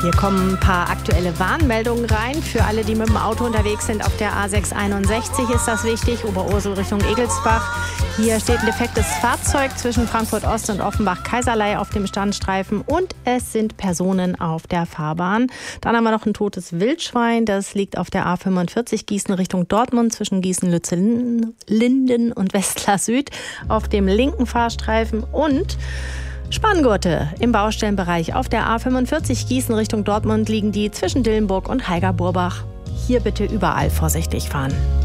Hier kommen ein paar aktuelle Warnmeldungen rein. Für alle, die mit dem Auto unterwegs sind auf der A661 ist das wichtig. Oberursel Richtung Egelsbach. Hier steht ein defektes Fahrzeug zwischen Frankfurt Ost und Offenbach-Kaiserlei auf dem Standstreifen. Und es sind Personen auf der Fahrbahn. Dann haben wir noch ein totes Wildschwein. Das liegt auf der A45 Gießen Richtung Dortmund zwischen Gießen-Lützellinden und Westlar Süd auf dem linken Fahrstreifen. Und Spanngurte im Baustellenbereich auf der A45 Gießen Richtung Dortmund liegen die zwischen Dillenburg und Heiger-Burbach. Hier bitte überall vorsichtig fahren.